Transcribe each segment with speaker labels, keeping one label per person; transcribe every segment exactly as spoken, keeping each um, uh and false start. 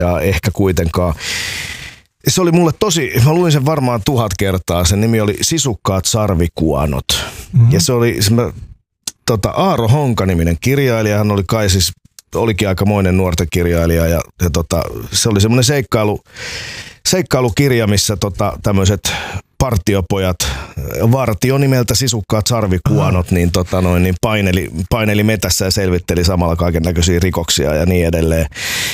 Speaker 1: ja ehkä kuitenkaan. Se oli mulle tosi, mä luin sen varmaan tuhat kertaa, sen nimi oli Sisukkaat sarvikuonot. Mm-hmm. Ja se oli se, tota, Aaro Honka-niminen kirjailija, hän oli kai siis, olikin aikamoinen nuorten kirjailija ja, ja tota, se oli semmoinen seikkailu, seikkailukirja, missä tota, tämmöiset partiopojat, vartio nimeltä Sisukkaat sarvikuonot, Aha. niin, tota, noin, niin paineli, paineli metässä ja selvitteli samalla kaiken näköisiä rikoksia ja niin edelleen.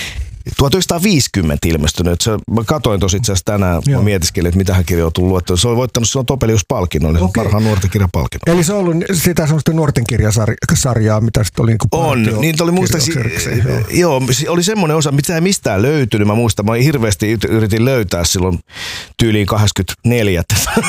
Speaker 1: tuhatyhdeksänsataaviisikymmentä ilmestynyt. Se, mä katsoin tosi itse asiassa tänään, Joo. mä mietiskelin, että mitä hän kirja on tullut luettua. Se oli voittanut silloin Topelius-palkinnon, eli okay. parhaan nuorten kirjapalkinnon.
Speaker 2: Eli se on ollut sitä semmoista nuorten kirjasarjaa, mitä sitten oli niin
Speaker 1: On, niitä oli muistaakseni, joo, oli semmoinen osa, mitä ei mistään löytynyt. Mä muistan, mä hirveästi yritin löytää silloin tyyliin kahdeskymmenesneljäs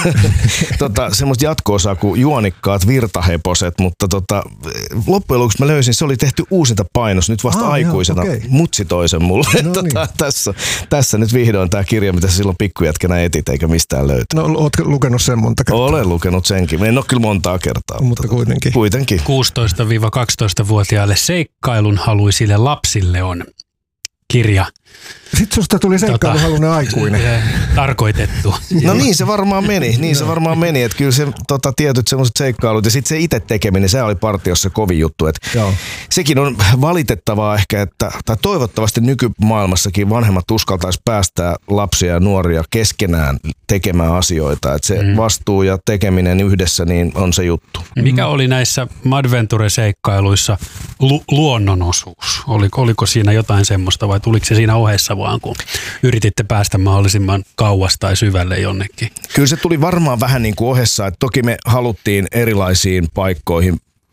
Speaker 1: tota, semmoista jatko-osaa kuin Juonikkaat virtaheposet, mutta tota, loppujen lopuksi mä löysin, se oli tehty uusinta painos, nyt vasta ah, aikuisena, joo, okay. mutsi toisen mulle. No tota, niin. tässä, tässä nyt vihdoin tämä kirja, mitä sä silloin pikkujätkänä etit, eikä mistään löyty.
Speaker 2: No ootko lukenut sen monta kertaa?
Speaker 1: Olen lukenut senkin. En ole kyllä montaa kertaa.
Speaker 2: Mutta, mutta kuitenkin.
Speaker 1: kuitenkin.
Speaker 3: kuusitoista-kaksitoistavuotiaille seikkailun haluisille lapsille on kirja.
Speaker 2: Sitten susta tuli seikkailunhaluinen tota, aikuinen.
Speaker 3: Tarkoitettu.
Speaker 1: No niin se varmaan meni. Niin se varmaan meni. Että kyllä se tota, tietyt semmoiset seikkailut ja sitten se itse tekeminen, se oli partiossa kovin juttu. Et sekin on valitettavaa ehkä, että tai toivottavasti nykymaailmassakin vanhemmat uskaltaisi päästää lapsia ja nuoria keskenään tekemään asioita. Että se mm. vastuu ja tekeminen yhdessä niin on se juttu.
Speaker 3: Mikä oli näissä Madventure-seikkailuissa lu- luonnonosuus? Oliko, oliko siinä jotain semmoista vai tuliko se siinä ohessa vaan, kun yrititte päästä mahdollisimman kauas tai syvälle jonnekin?
Speaker 1: Kyllä se tuli varmaan vähän niin kuin ohessa, että toki me haluttiin erilaisiin paikkoihin.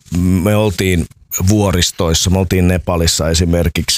Speaker 1: Me oltiin vuoristoissa, me oltiin Nepalissa esimerkiksi.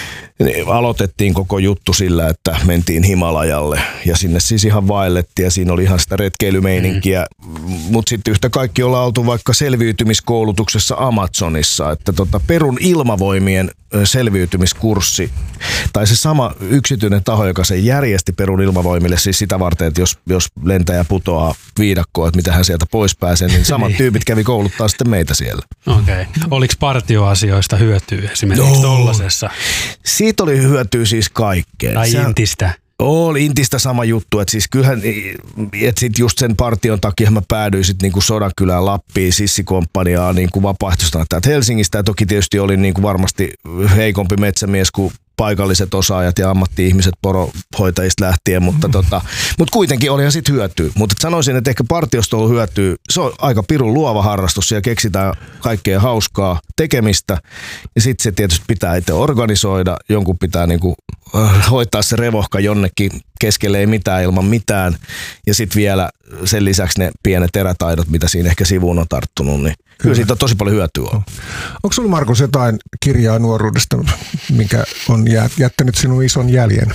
Speaker 1: Aloitettiin koko juttu sillä, että mentiin Himalajalle ja sinne siis ihan vaellettiin ja siinä oli ihan sitä retkeilymeininkiä. Mm. Mutta sitten yhtä kaikki ollaan oltu vaikka selviytymiskoulutuksessa Amazonissa, että tota Perun ilmavoimien selviytymiskurssi tai se sama yksityinen taho, joka se järjesti Perun ilmavoimille siis sitä varten, että jos, jos lentäjä putoaa viidakkoon, että mitä hän sieltä pois pääsee, niin samat tyypit kävi kouluttaa sitten meitä siellä.
Speaker 3: Okei. Okay. Oliko partioasioista hyötyä esimerkiksi tollasessa?
Speaker 1: Siitä oli hyötyä siis kaikkeen.
Speaker 3: Tai Sä... Intistä.
Speaker 1: Oli Intistä sama juttu, että siis kyllähän, että sit just sen partion takia mä päädyin sit niinku Sodankylään Lappiin sissikomppaniaan niinku vapaaehtoisena täältä Helsingistä ja toki tietysti olin niinku varmasti heikompi metsämies kuin paikalliset osaajat ja ammatti-ihmiset porohoitajista lähtien, mutta tota, mut kuitenkin olihan sit hyötyä. Mutta sanoisin, että ehkä partiosta on ollut hyötyä. Se on aika pirun luova harrastus, siellä keksitään kaikkea hauskaa tekemistä ja sitten se tietysti pitää itse organisoida, jonkun pitää niinku hoitaa se revohka jonnekin keskelle ei mitään ilman mitään ja sitten vielä sen lisäksi ne pienet erätaidot, mitä siinä ehkä sivuun on tarttunut, niin kyllä, kyllä siitä on tosi paljon hyötyä.
Speaker 2: Onko sulla, Markus, jotain kirjaa nuoruudesta, mikä on jättänyt sinun ison jäljen?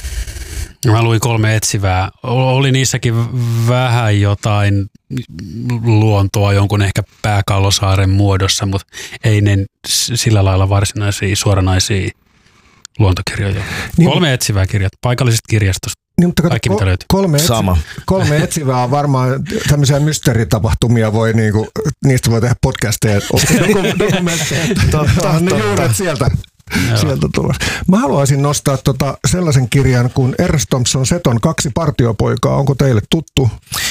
Speaker 3: Mä luin Kolme etsivää. Oli niissäkin vähän jotain luontoa jonkun ehkä Pääkallosaaren muodossa, mutta ei ne sillä lailla varsinaisia suoranaisia luontokirjoja. Niin, kolme etsivää kirjat, paikallisesta kirjastosta.
Speaker 2: Niin, mutta
Speaker 3: kaikki
Speaker 2: ko-
Speaker 3: mitä löytyy.
Speaker 2: Kolme, etsi-
Speaker 1: Sama.
Speaker 2: kolme etsivää on varmaan tämmöisiä mysteeritapahtumia, voi niinku, niistä voi tehdä podcasteja, dokum- dokumentteja. Totta, ne juuret sieltä. Sieltä tulossa. Mä haluaisin nostaa tota sellaisen kirjan kuin Ernst Thompson Seton Kaksi partiopoikaa. Onko teille tuttu?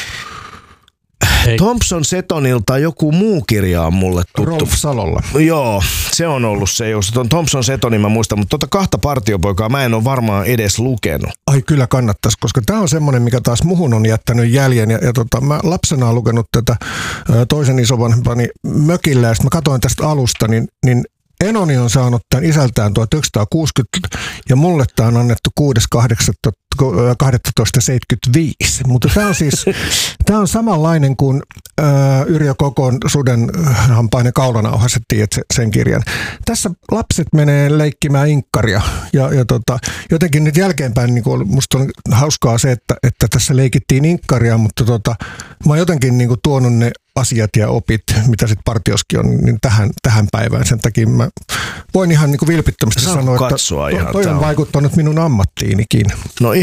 Speaker 1: Ei. Thompson Setonilta joku muu kirja on mulle tuttu.
Speaker 2: Rolf Salolla.
Speaker 1: Joo, se on ollut se. Jos on Thompson Setonin mä muistan, mutta tota kahta partiopoikaa mä en ole varmaan edes lukenut.
Speaker 2: Ai kyllä kannattaisi, koska tää on semmoinen, mikä taas muhun on jättänyt jäljen. Ja, ja tota, mä lapsena olen lukenut tätä toisen isovanhempani mökillä ja sitten mä katsoin tästä alusta, niin, niin Enoni on saanut tämän isältään tuhatyhdeksänsataakuusikymmentä ja mulle tämä on annettu kuudes kahdestoista seitsemänkymmentäviisi. Mutta tämä on siis tämä on samanlainen kuin äh, Yrjö Kokon Suden hampainen kaulanauhas, että tiedät sen kirjan. Tässä lapset menee leikkimään inkkaria ja, ja tota, jotenkin nyt jälkeenpäin niin kuin, musta on hauskaa se, että, että tässä leikittiin inkkaria, mutta tota, mä oon jotenkin niin kuin, tuonut ne asiat ja opit, mitä sitten partioskin on, niin tähän, tähän päivään. Sen takia mä voin ihan niin kuin vilpittömästi sanoa, että to, toi on vaikuttanut minun ammattiinikin.
Speaker 1: No ihan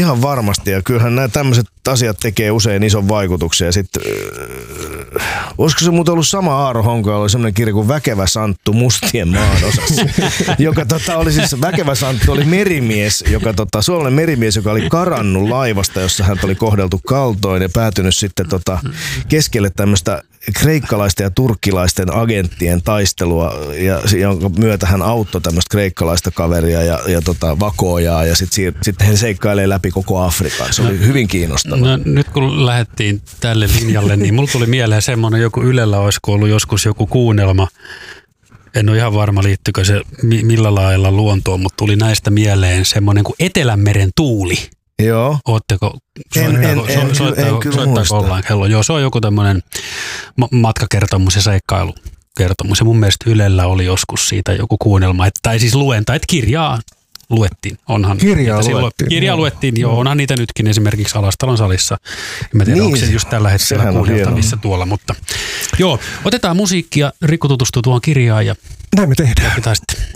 Speaker 1: ihan varmasti ja kyllähän nämä tämmöiset asiat tekee usein ison vaikutuksen ja sitten äh, olisiko se muuten ollut sama Aaro Honkola, oli semmoinen kirja kuin Väkevä Santtu mustien maanosassa, joka tota, oli siis, Väkevä Santtu oli merimies, joka tota, suomalainen merimies, joka oli karannut laivasta, jossa hän oli kohdeltu kaltoin ja päätynyt sitten tota, keskelle tämmöistä kreikkalaisten ja turkkilaisten agenttien taistelua, ja jonka myötä hän auttoi tämmöistä kreikkalaista kaveria ja, ja tota, vakoojaa, ja sitten sit he seikkailee läpi koko Afrikan. Se oli no, hyvin kiinnostavaa.
Speaker 3: No, nyt kun lähdettiin tälle linjalle, niin mulla tuli mieleen semmoinen, joku Ylellä olisiko ollut joskus joku kuunnelma. En ole ihan varma, liittyykö se millä lailla luontoon, mutta tuli näistä mieleen semmoinen kuin Etelänmeren tuuli.
Speaker 1: Joo.
Speaker 3: Ootteko,
Speaker 1: en, en, en, en,
Speaker 3: soittaako,
Speaker 1: en
Speaker 3: soittaako ollaan kello? Joo, se on joku tämmöinen matkakertomus ja seikkailukertomus. Ja mun mielestä Ylellä oli joskus siitä joku kuunnelma, että, tai siis luenta, että kirjaa luettiin. Onhan
Speaker 2: kirjaa
Speaker 3: silloin,
Speaker 2: luettiin.
Speaker 3: Kirjaa luettiin, joo, onhan niitä nytkin esimerkiksi Alastalon salissa. En tiedä, niin, onko se just tällä hetkellä kuunneltavissa tuolla, mutta joo, otetaan musiikkia. Rikku tutustuu tuohon kirjaan ja
Speaker 2: näin me tehdään.
Speaker 3: Sitten.